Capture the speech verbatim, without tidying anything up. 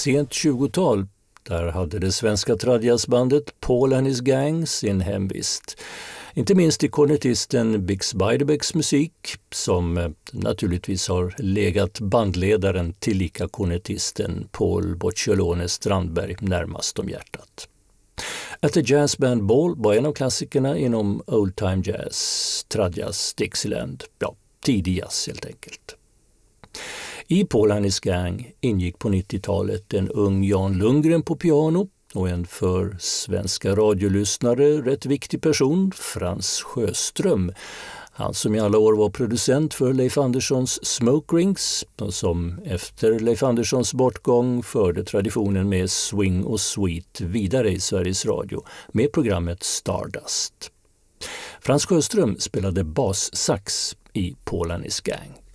sent tjugotal. Där hade det svenska tradjazzbandet Paul and his Gang sin hemvist. Inte minst i kornetisten Bix Beiderbecks musik, som naturligtvis har legat bandledaren tillika kornetisten Paul Bocciolone Strandberg närmast om hjärtat. At the Jazz Band Ball var en av klassikerna inom Old Time Jazz, tradjazz, Dixieland, ja, tidig jazz helt enkelt. I Paul and his Gang ingick på nittiotalet en ung Jan Lundgren på piano och en för svenska radiolyssnare rätt viktig person, Frans Sjöström. Han som i alla år var producent för Leif Anderssons Smoke Rings och som efter Leif Anderssons bortgång förde traditionen med swing och sweet vidare i Sveriges Radio med programmet Stardust. Frans Sjöström spelade bassax i Paul and his Gang.